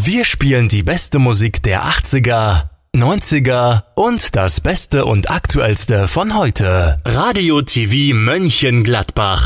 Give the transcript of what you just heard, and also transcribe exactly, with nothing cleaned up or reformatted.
Wir spielen die beste Musik der achtziger, neunziger und das Beste und Aktuellste von heute. Radio T V Mönchengladbach.